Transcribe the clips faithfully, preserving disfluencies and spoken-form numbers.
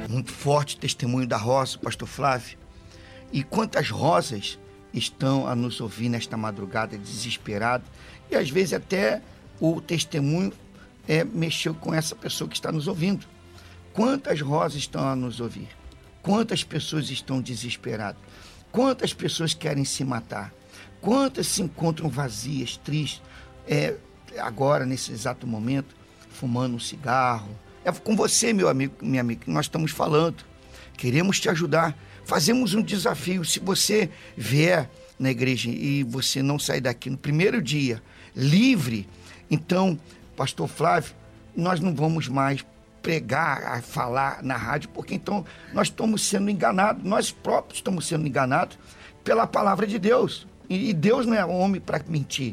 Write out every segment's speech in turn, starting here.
Um forte testemunho da Rosa, pastor Flávio. E quantas Rosas estão a nos ouvir nesta madrugada desesperado, e às vezes até o testemunho é, mexeu com essa pessoa que está nos ouvindo. Quantas Rosas estão a nos ouvir? Quantas pessoas estão desesperadas? Quantas pessoas querem se matar? Quantas se encontram vazias, tristes, é, agora, nesse exato momento, fumando um cigarro? É com você, meu amigo, minha amiga, que nós estamos falando. Queremos te ajudar. Fazemos um desafio. Se você vier na igreja e você não sair daqui no primeiro dia livre, então, pastor Flávio, nós não vamos mais pregar, a falar na rádio, porque então nós estamos sendo enganados, nós próprios estamos sendo enganados pela palavra de Deus. E Deus não é homem para mentir.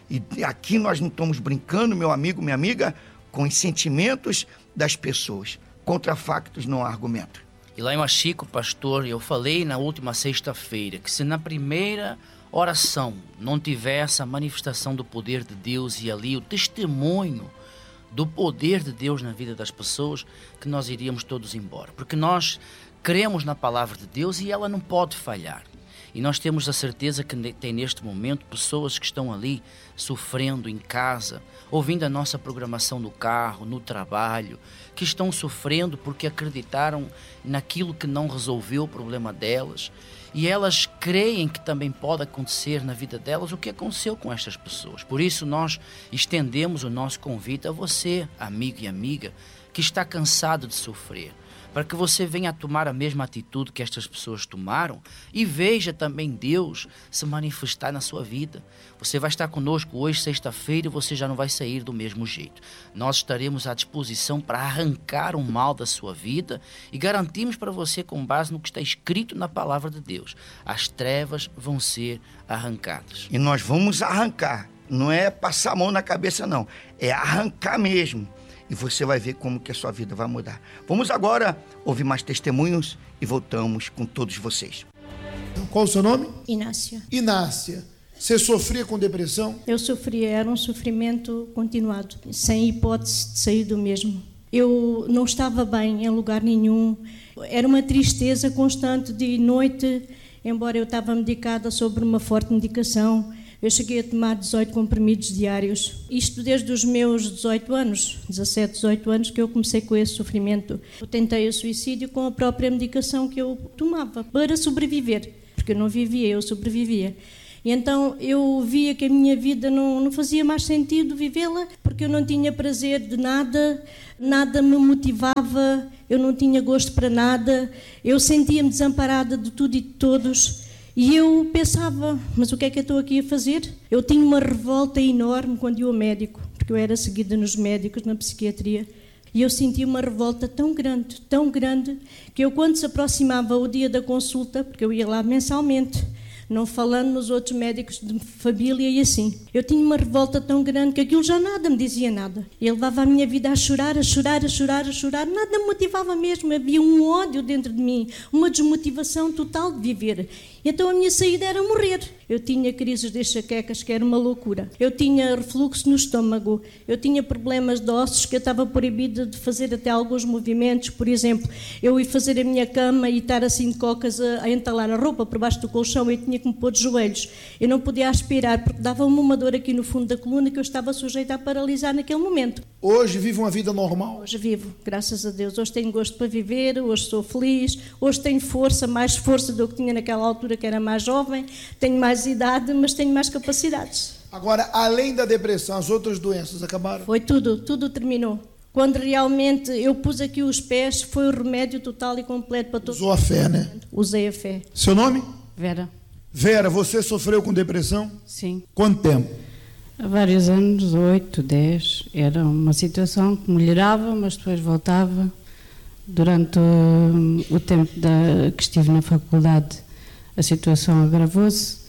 E aqui nós não estamos brincando, meu amigo, minha amiga, com os sentimentos das pessoas. Contra factos não há argumento. E lá em Machico, pastor, eu falei na última sexta-feira que se na primeira oração não tiver essa manifestação do poder de Deus e ali o testemunho do poder de Deus na vida das pessoas, que nós iríamos todos embora. Porque nós cremos na palavra de Deus e ela não pode falhar. E nós temos a certeza que tem neste momento pessoas que estão ali sofrendo em casa, ouvindo a nossa programação no carro, no trabalho, que estão sofrendo porque acreditaram naquilo que não resolveu o problema delas. E elas creem que também pode acontecer na vida delas o que aconteceu com estas pessoas. Por isso nós estendemos o nosso convite a você, amigo e amiga, que está cansado de sofrer, para que você venha a tomar a mesma atitude que estas pessoas tomaram e veja também Deus se manifestar na sua vida. Você vai estar conosco hoje, sexta-feira, e você já não vai sair do mesmo jeito. Nós estaremos à disposição para arrancar o mal da sua vida e garantimos para você, com base no que está escrito na palavra de Deus, as trevas vão ser arrancadas. E nós vamos arrancar, não é passar a mão na cabeça não, é arrancar mesmo. E você vai ver como que a sua vida vai mudar. Vamos agora ouvir mais testemunhos e voltamos com todos vocês. Qual o seu nome? Inácia. Inácia. Você sofria com depressão? Eu sofria, era um sofrimento continuado, sem hipótese de sair do mesmo. Eu não estava bem em lugar nenhum. Era uma tristeza constante de noite, embora eu estava medicada sobre uma forte medicação. Eu cheguei a tomar dezoito comprimidos diários. Isto desde os meus dezoito anos, dezassete, dezoito anos, que eu comecei com esse sofrimento. Eu tentei o suicídio com a própria medicação que eu tomava para sobreviver, porque eu não vivia, eu sobrevivia. E então eu via que a minha vida não, não fazia mais sentido vivê-la, porque eu não tinha prazer de nada, nada me motivava, eu não tinha gosto para nada, eu sentia-me desamparada de tudo e de todos. E eu pensava, mas o que é que eu estou aqui a fazer? Eu tinha uma revolta enorme quando ia ao médico, porque eu era seguida nos médicos, na psiquiatria, e eu sentia uma revolta tão grande, tão grande, que eu quando se aproximava o dia da consulta, porque eu ia lá mensalmente, não falando nos outros médicos de família e assim. Eu tinha uma revolta tão grande que aquilo já nada me dizia nada. Eu levava a minha vida a chorar, a chorar, a chorar, a chorar. Nada me motivava mesmo. Havia um ódio dentro de mim, uma desmotivação total de viver. Então a minha saída era morrer. Eu tinha crises de enxaquecas, que era uma loucura. Eu tinha refluxo no estômago. Eu tinha problemas de ossos, que eu estava proibida de fazer até alguns movimentos. Por exemplo, eu ia fazer a minha cama e estar assim de cocas a, a entalar a roupa por baixo do colchão e tinha que me pôr de joelhos. Eu não podia aspirar, porque dava-me uma dor aqui no fundo da coluna que eu estava sujeita a paralisar naquele momento. Hoje vive uma vida normal? Hoje vivo, graças a Deus. Hoje tenho gosto para viver, hoje sou feliz, hoje tenho força, mais força do que tinha naquela altura, que era mais jovem, tenho mais idade, mas tenho mais capacidades. Agora, além da depressão, as outras doenças acabaram? Foi tudo, tudo terminou. Quando realmente eu pus aqui os pés, foi o remédio total e completo para todos. Usou a fé, né? Usei a fé. Seu nome? Vera. Vera, você sofreu com depressão? Sim. Quanto tempo? Há vários anos, oito, dez. Era uma situação que melhorava, mas depois voltava. Durante o, o tempo da, que estive na faculdade, a situação agravou-se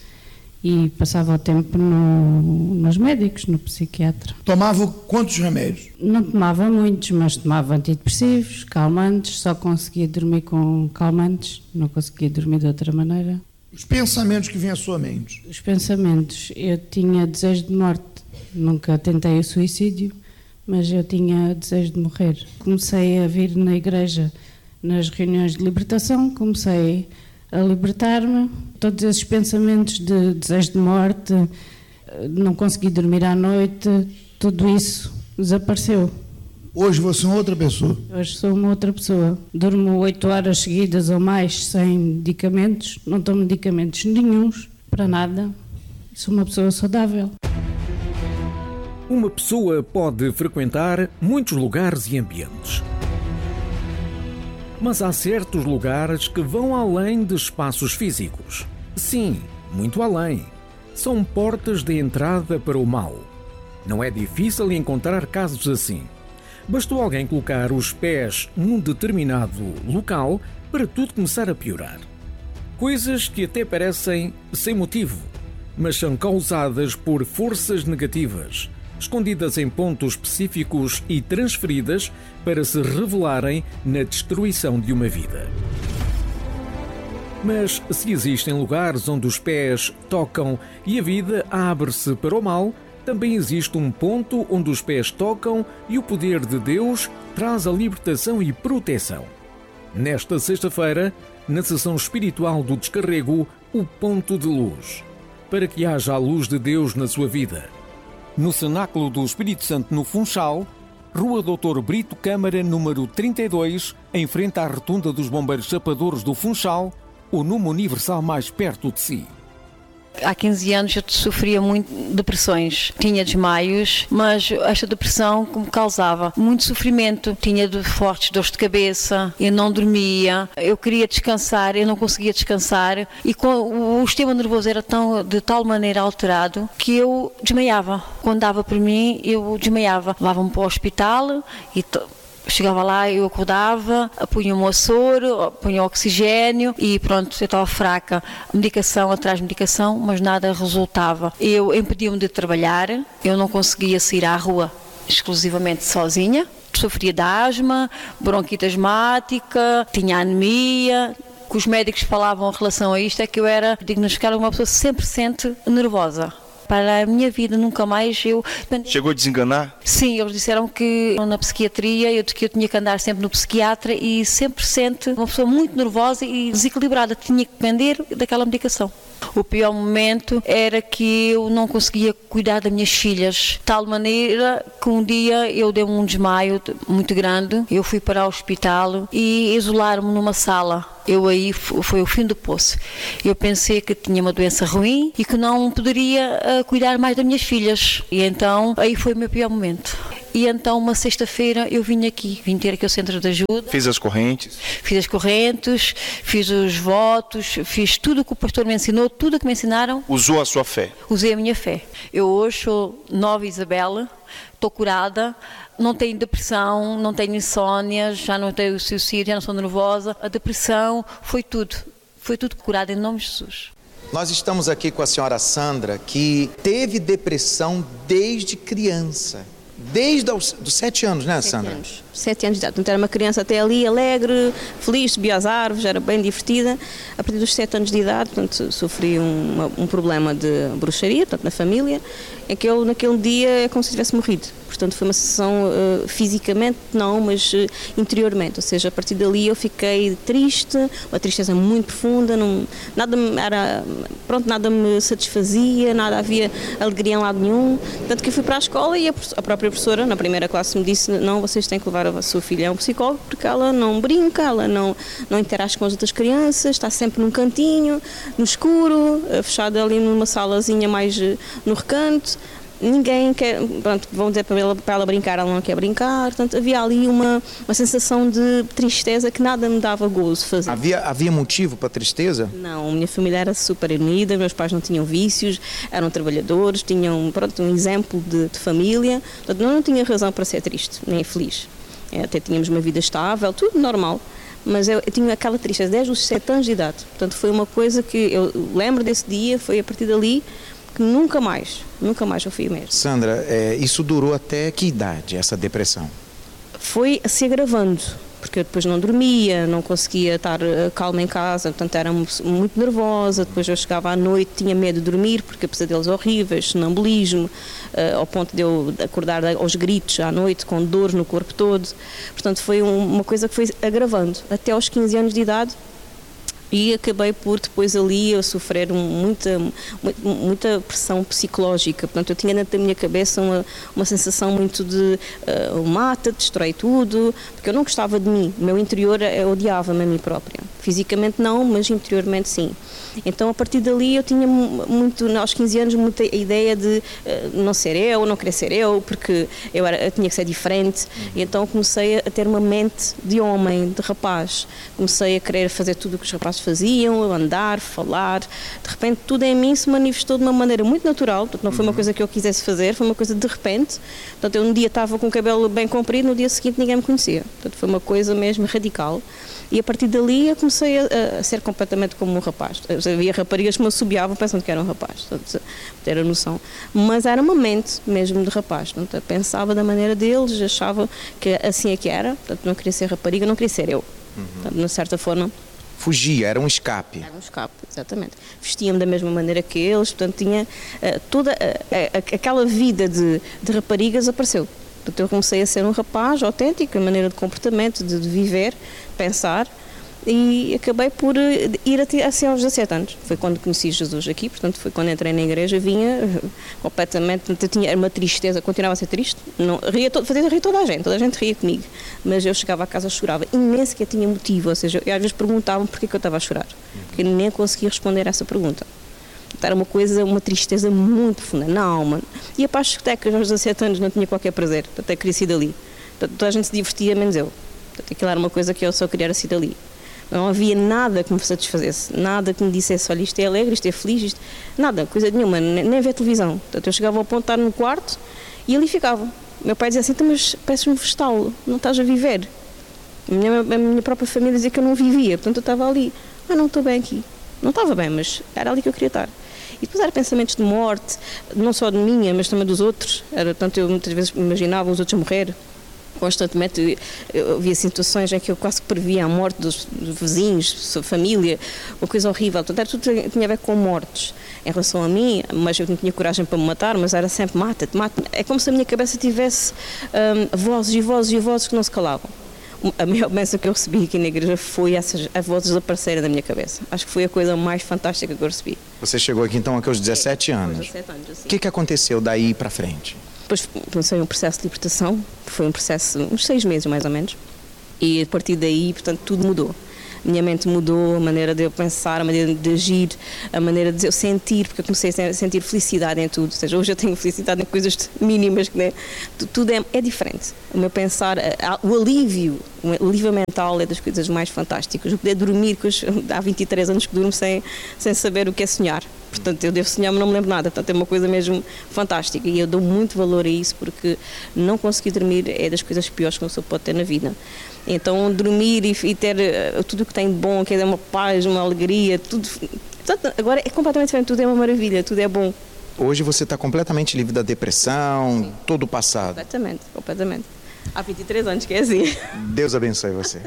e passava o tempo no, nos médicos, no psiquiatra. Tomava quantos remédios? Não tomava muitos, mas tomava antidepressivos, calmantes, só conseguia dormir com calmantes, não conseguia dormir de outra maneira. Os pensamentos que vinham à sua mente? Os pensamentos, eu tinha desejo de morte, nunca tentei o suicídio, mas eu tinha desejo de morrer. Comecei a vir na igreja Nas reuniões de libertação comecei a libertar-me. Todos esses pensamentos de desejo de morte, de não conseguir dormir à noite, tudo isso desapareceu. Hoje você é outra pessoa? Hoje sou uma outra pessoa. Durmo oito horas seguidas ou mais sem medicamentos, não tomo medicamentos nenhuns, para nada. Sou uma pessoa saudável. Uma pessoa pode frequentar muitos lugares e ambientes. Mas há certos lugares que vão além de espaços físicos. Sim, muito além. São portas de entrada para o mal. Não é difícil encontrar casos assim. Bastou alguém colocar os pés num determinado local para tudo começar a piorar. Coisas que até parecem sem motivo, mas são causadas por forças negativas, escondidas em pontos específicos e transferidas para se revelarem na destruição de uma vida. Mas se existem lugares onde os pés tocam e a vida abre-se para o mal, também existe um ponto onde os pés tocam e o poder de Deus traz a libertação e proteção. Nesta sexta-feira, na sessão espiritual do Descarrego, o Ponto de Luz, para que haja a luz de Deus na sua vida. No Cenáculo do Espírito Santo, no Funchal, Rua doutor Brito Câmara, número trinta e dois, em frente à Rotunda dos Bombeiros Chapadores do Funchal, o número universal mais perto de si. Há quinze anos eu sofria muito de depressões, tinha desmaios, mas esta depressão me causava muito sofrimento, tinha de fortes dores de cabeça, eu não dormia, eu queria descansar, eu não conseguia descansar e com, o sistema nervoso era tão, de tal maneira alterado que eu desmaiava. Quando dava por mim, eu desmaiava. Levavam-me para o hospital e... Chegava lá, eu acordava, punha-me o soro, punha o oxigênio e pronto, eu estava fraca. Medicação atrás de medicação, mas nada resultava. Eu impedia-me de trabalhar, eu não conseguia sair à rua exclusivamente sozinha. Sofria de asma, bronquite asmática, tinha anemia. O que os médicos falavam em relação a isto é que eu era diagnosticada como uma pessoa cem por cento nervosa. Para a minha vida, nunca mais eu... Chegou a desenganar? Sim, eles disseram que na psiquiatria eu, que eu tinha que andar sempre no psiquiatra e sempre sente uma pessoa muito nervosa e desequilibrada, tinha que depender daquela medicação. O pior momento era que eu não conseguia cuidar das minhas filhas, de tal maneira que um dia eu dei um desmaio muito grande, eu fui para o hospital e isolaram-me numa sala. Eu aí foi o fim do poço. Eu pensei que tinha uma doença ruim e que não poderia uh, cuidar mais das minhas filhas. E então aí foi o meu pior momento. E então uma sexta-feira eu vim aqui, vim ter aqui ao centro de ajuda. Fiz as correntes? Fiz as correntes, fiz os votos, fiz tudo o que o pastor me ensinou, tudo o que me ensinaram. Usou a sua fé? Usei a minha fé. Eu hoje sou nova Isabela, estou curada, não tenho depressão, não tenho insónia, já não tenho suicídio, já não sou nervosa. A depressão foi tudo, foi tudo curado em nome de Jesus. Nós estamos aqui com a senhora Sandra, que teve depressão desde criança. Desde os dos sete anos, né, Sandra? Sete anos. Sete anos de idade. Então era uma criança até ali alegre, feliz, subia às árvores, era bem divertida. A partir dos sete anos de idade, portanto, sofri um, um problema de bruxaria, portanto, na família, em que eu, naquele dia, é como se tivesse morrido. Portanto, foi uma sessão uh, fisicamente, não, mas uh, interiormente. Ou seja, a partir dali eu fiquei triste, uma tristeza muito profunda, não, nada, me, era, pronto, nada me satisfazia, nada havia alegria em lado nenhum. Tanto que eu fui para a escola e a, a própria professora, na primeira classe, me disse: não, vocês têm que levar a sua filha a um psicólogo, porque ela não brinca, ela não, não interage com as outras crianças, está sempre num cantinho, no escuro, fechada ali numa salazinha mais no recanto. Ninguém quer, pronto, vão dizer para ela, para ela brincar, ela não quer brincar. Portanto, havia ali uma, uma sensação de tristeza que nada me dava gozo fazer. Havia, havia motivo para tristeza? Não, a minha família era super unida, meus pais não tinham vícios, eram trabalhadores, tinham, pronto, um exemplo de, de família. Portanto, não, não tinha razão para ser triste, nem feliz. Até tínhamos uma vida estável, tudo normal. Mas eu, eu tinha aquela tristeza desde os sete anos de idade. Portanto, foi uma coisa que eu lembro desse dia, foi a partir dali que nunca mais, nunca mais eu fui o mesmo. Sandra, é, isso durou até que idade, essa depressão? Foi se agravando, porque eu depois não dormia, não conseguia estar calma em casa, portanto era muito nervosa. Depois eu chegava à noite, tinha medo de dormir, porque pesadelos horríveis, sonambulismo, uh, ao ponto de eu acordar aos gritos à noite, com dor no corpo todo. Portanto, foi um, uma coisa que foi agravando até aos quinze anos de idade. E acabei por depois ali a sofrer muita, muita pressão psicológica. Portanto, eu tinha na minha cabeça uma, uma sensação muito de uh, mata, destrói tudo, porque eu não gostava de mim. O meu interior, eu odiava-me a mim própria. Fisicamente não, mas interiormente sim. Então, a partir dali, eu tinha muito, aos quinze anos, muita ideia de uh, não ser eu, não querer ser eu, porque eu, era, eu tinha que ser diferente. E então comecei a ter uma mente de homem, de rapaz. Comecei a querer fazer tudo o que os rapazes faziam, andar, falar. De repente, tudo em mim se manifestou de uma maneira muito natural. Portanto, não foi uma coisa que eu quisesse fazer, foi uma coisa de repente. Portanto, eu um dia estava com o cabelo bem comprido, no dia seguinte ninguém me conhecia. Portanto, foi uma coisa mesmo radical. E a partir dali eu comecei a, a ser completamente como um rapaz. Havia raparigas que me assobiavam pensando que era um rapaz, portanto, ter a noção. Mas era uma mente mesmo de rapaz. Portanto, eu pensava da maneira deles, achava que assim é que era. Portanto, não queria ser rapariga, não queria ser eu. Uhum. Portanto, de certa forma... Fugia, era um escape. Era um escape, exatamente. Vestia-me da mesma maneira que eles, portanto, tinha uh, toda uh, uh, aquela vida de, de raparigas apareceu. Portanto, eu comecei a ser um rapaz autêntico, a maneira de comportamento, de, de viver, pensar, e acabei por ir até, assim aos dezassete anos. Foi quando conheci Jesus aqui, portanto, foi quando entrei na igreja, vinha completamente, eu tinha uma tristeza, continuava a ser triste, não, ria todo, fazia rir toda a gente, toda a gente ria comigo, mas eu chegava a casa, chorava imenso, que eu tinha motivo, ou seja, eu, às vezes perguntavam porquê que eu estava a chorar, porque eu nem conseguia responder a essa pergunta. Era uma coisa, uma tristeza muito profunda na alma. E a Paz-Discoteca, aos dezassete anos, não tinha qualquer prazer, até cresci dali. Portanto, toda a gente se divertia, menos eu. Portanto, aquilo era uma coisa que eu só queria assim dali. Não havia nada que me satisfazesse, nada que me dissesse, olha, isto é alegre, isto é feliz, isto... nada, coisa nenhuma, nem, nem ver televisão. Portanto, eu chegava ao ponto de estar no quarto e ali ficava. Meu pai dizia assim, então, mas pareces um vegetal, não estás a viver. A minha, a minha própria família dizia que eu não vivia, portanto, eu estava ali. Ah, não, estou bem aqui. Não estava bem, mas era ali que eu queria estar. E depois eram pensamentos de morte, não só de minha, mas também dos outros. Era, portanto, eu muitas vezes imaginava os outros a morrer. Constantemente eu havia situações em que eu quase que previa a morte dos, dos vizinhos, da família, uma coisa horrível. Portanto, era tudo tinha a ver com mortes. Em relação a mim, mas eu não tinha coragem para me matar, mas era sempre mata-te, mata-te. É como se a minha cabeça tivesse hum, vozes e vozes e vozes que não se calavam. A maior bênção que eu recebi aqui na igreja foi essas as vozes desaparecerem da minha cabeça. Acho que foi a coisa mais fantástica que eu recebi. Você chegou aqui então aos dezessete anos. dezessete anos, assim. O que, que aconteceu daí para frente? Depois comecei um processo de libertação, foi um processo, uns seis meses mais ou menos, e a partir daí, portanto, tudo mudou. A minha mente mudou, a maneira de eu pensar, a maneira de agir, a maneira de eu sentir, porque eu comecei a sentir felicidade em tudo. Ou seja, hoje eu tenho felicidade em coisas mínimas, né? Tudo é, é diferente. O meu pensar, o alívio, o alívio mental é das coisas mais fantásticas. Eu poder dormir, que hoje, há vinte e três anos que durmo sem, sem saber o que é sonhar. Portanto, eu devo sonhar, mas não me lembro nada. Portanto, é uma coisa mesmo fantástica. E eu dou muito valor a isso, porque não conseguir dormir é das coisas piores que uma pessoa pode ter na vida. Então, dormir e, e ter uh, tudo o que tem de bom, que é uma paz, uma alegria, tudo. Portanto, agora é completamente diferente, tudo é uma maravilha, tudo é bom. Hoje você está completamente livre da depressão, sim, todo o passado. Completamente, completamente. Há vinte e três anos que é assim. Deus abençoe você.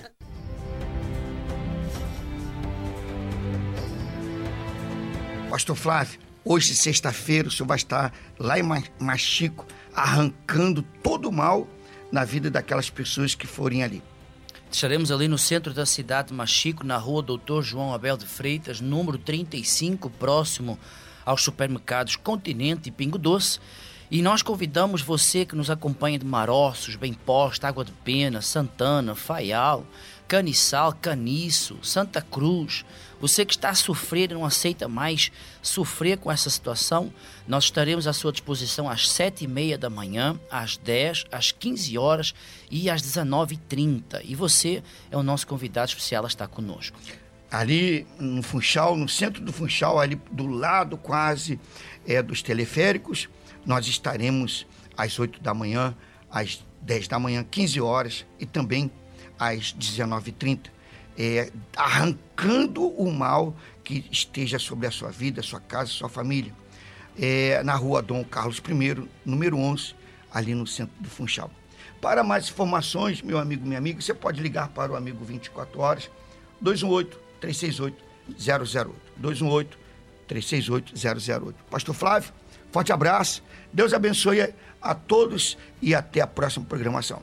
Pastor Flávio, hoje, sexta-feira, o senhor vai estar lá em Machico, arrancando todo o mal na vida daquelas pessoas que forem ali. Estaremos ali no centro da cidade de Machico, na rua doutor João Abel de Freitas, número trinta e cinco, próximo aos supermercados Continente e Pingo Doce. E nós convidamos você que nos acompanha de Maroços, Bem Posta, Água de Pena, Santana, Faial, Caniçal, Caniço, Santa Cruz. Você que está a sofrer e não aceita mais sofrer com essa situação, nós estaremos à sua disposição às sete e meia da manhã, às dez, às quinze horas e às dezenove e trinta. E você é o nosso convidado especial a estar conosco. Ali no Funchal, no centro do Funchal, ali do lado quase é, dos teleféricos, nós estaremos às oito da manhã, às dez da manhã, quinze horas e também às dezenove e trinta. É, arrancando o mal que esteja sobre a sua vida, sua casa, sua família. É, na rua Dom Carlos I, número onze, ali no centro do Funchal. Para mais informações, meu amigo, minha amiga, você pode ligar para o amigo vinte e quatro horas, dois um oito, três seis oito, zero zero oito. dois um oito, três seis oito, zero zero oito. Pastor Flávio, forte abraço. Deus abençoe a todos e até a próxima programação.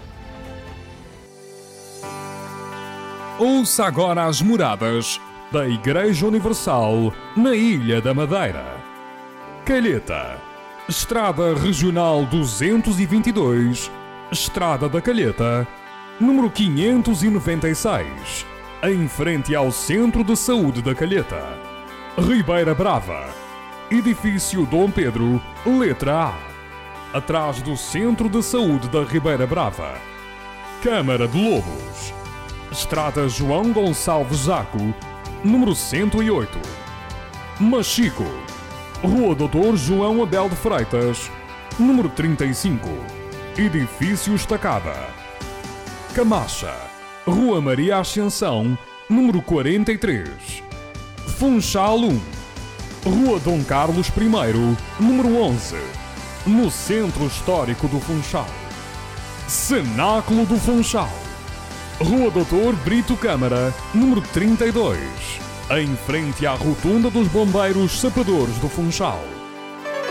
Ouça agora as moradas da Igreja Universal na Ilha da Madeira. Calheta, Estrada Regional duzentos e vinte e dois, Estrada da Calheta, número quinhentos e noventa e seis, em frente ao Centro de Saúde da Calheta. Ribeira Brava, Edifício Dom Pedro, letra A, atrás do Centro de Saúde da Ribeira Brava. Câmara de Lobos, Estrada João Gonçalves Zaco, número cento e oito. Machico, Rua Doutor João Abel de Freitas, número trinta e cinco, Edifício Estacada. Camacha, Rua Maria Ascensão, número quarenta e três. Funchal um, Rua Dom Carlos I, número onze, no Centro Histórico do Funchal. Cenáculo do Funchal, Rua Doutor Brito Câmara, número trinta e dois, em frente à Rotunda dos Bombeiros Sapadores do Funchal.